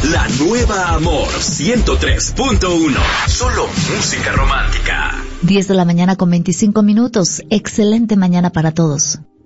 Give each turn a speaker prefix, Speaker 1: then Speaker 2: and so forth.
Speaker 1: La nueva Amor 103.1. Solo música romántica.
Speaker 2: 10 de la mañana con 25 minutos. Excelente mañana para todos.